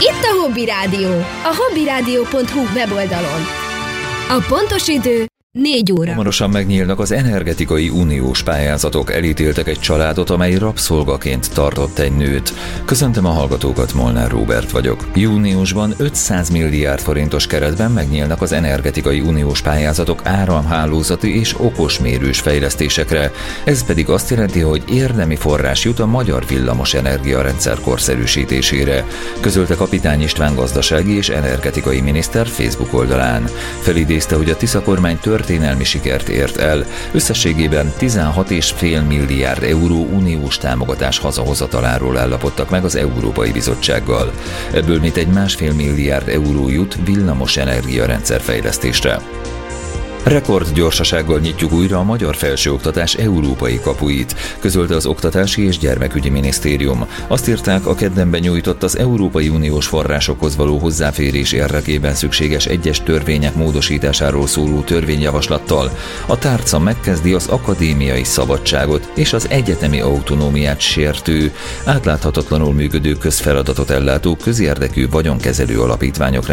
Itt a Hobby Rádió, a hobbyradio.hu weboldalon. A pontos idő 4 óra. Hamarosan megnyílnak az energetikai uniós pályázatok. Elítéltek egy családot, amely rabszolgaként tartott egy nőt. Köszöntöm a hallgatókat, Molnár Róbert vagyok. Júniusban 500 milliárd forintos keretben megnyílnak az energetikai uniós pályázatok áramhálózati és okosmérős fejlesztésekre. Ez pedig azt jelenti, hogy érdemi forrás jut a magyar villamos energiarendszer korszerűsítésére, közölte Kapitány István gazdasági és energetikai miniszter Facebook oldalán. Felidézte, hogy a Tisza kormány történelmi sikert ért el. Összességében 16,5 milliárd euró uniós támogatás hazahozataláról állapodtak meg az Európai Bizottsággal. Ebből mintegy 1,5 milliárd euró jut villamos energiarendszer fejlesztésre. Rekord gyorsasággal nyitjuk újra a magyar felsőoktatás európai kapuit, közölte az Oktatási és Gyermekügyi Minisztérium. Azt írták, a kedden benyújtott az Európai Uniós forrásokhoz való hozzáférés érdekében szükséges egyes törvények módosításáról szóló törvényjavaslattal. A tárca megkezdi az akadémiai szabadságot és az egyetemi autonómiát sértő, átláthatatlanul működő közfeladatot ellátó közérdekű vagyonkezelő alapítványok